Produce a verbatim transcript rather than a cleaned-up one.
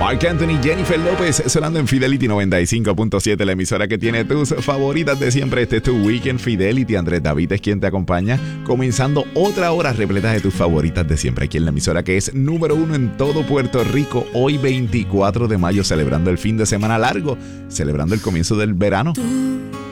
Marc Anthony, Jennifer López, sonando en Fidelity noventa y cinco punto siete, la emisora que tiene tus favoritas de siempre. Este es tu Weekend Fidelity. Andrés David es quien te acompaña, comenzando otra hora repleta de tus favoritas de siempre, aquí en la emisora que es número uno en todo Puerto Rico. Hoy veinticuatro de mayo, celebrando el fin de semana largo, celebrando el comienzo del verano. Tú